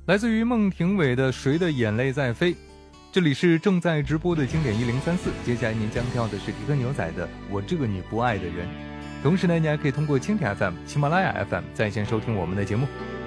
来自于孟庭苇的《谁的眼泪在飞》。这里是正在直播的经典1034，接下来您将跳的是迪克牛仔的《我这个你不爱的人》。同时呢，你还可以通过蜻蜓 FM、喜马拉雅 FM 在线收听我们的节目。